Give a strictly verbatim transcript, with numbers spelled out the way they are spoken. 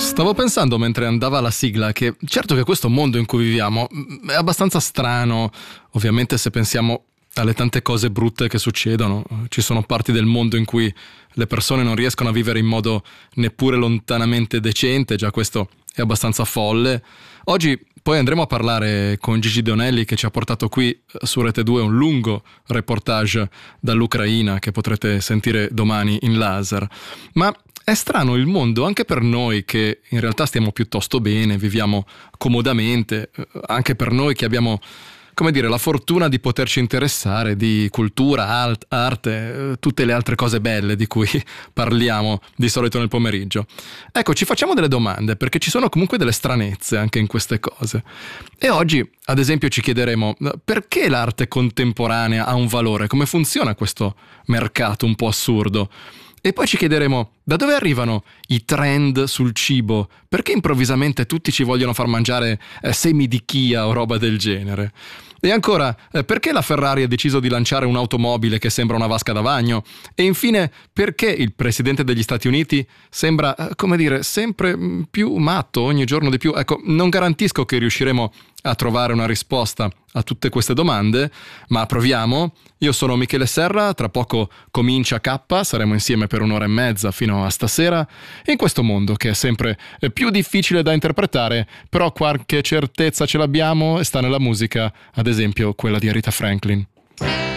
Stavo pensando mentre andava la sigla che certo che questo mondo in cui viviamo è abbastanza strano, ovviamente se pensiamo alle tante cose brutte che succedono. Ci sono parti del mondo in cui le persone non riescono a vivere in modo neppure lontanamente decente, già questo è abbastanza folle. Oggi poi andremo a parlare con Gigi Donelli, che ci ha portato qui su Rete due un lungo reportage dall'Ucraina che potrete sentire domani in laser. Ma è strano il mondo anche per noi che in realtà stiamo piuttosto bene, viviamo comodamente, anche per noi che abbiamo, come dire, la fortuna di poterci interessare di cultura, alt, arte, tutte le altre cose belle di cui parliamo di solito nel pomeriggio. Ecco, ci facciamo delle domande perché ci sono comunque delle stranezze anche in queste cose. E oggi, ad esempio, ci chiederemo perché l'arte contemporanea ha un valore, come funziona questo mercato un po' assurdo. E poi ci chiederemo da dove arrivano i trend sul cibo, perché improvvisamente tutti ci vogliono far mangiare eh, semi di chia o roba del genere. E ancora, eh, perché la Ferrari ha deciso di lanciare un'automobile che sembra una vasca da bagno? E infine, perché il presidente degli Stati Uniti sembra, eh, come dire, sempre più matto, ogni giorno di più? Ecco, non garantisco che riusciremo a trovare una risposta a tutte queste domande, ma proviamo. Io sono Michele Serra, tra poco comincia K, saremo insieme per un'ora e mezza fino a stasera, in questo mondo che è sempre più difficile da interpretare, però qualche certezza ce l'abbiamo e sta nella musica, ad esempio quella di Aretha Franklin.